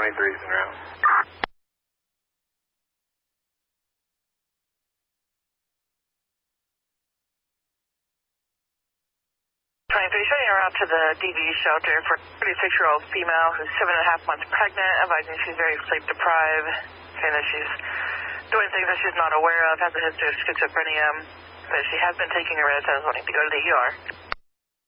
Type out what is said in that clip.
23's en route. 23, showing her out to the DV shelter for a 36-year-old female who's 7.5 months pregnant, advising she's very sleep deprived, saying that she's doing things that she's not aware of, has a history of schizophrenia, but she has been taking her medicine, wanting to go to the ER.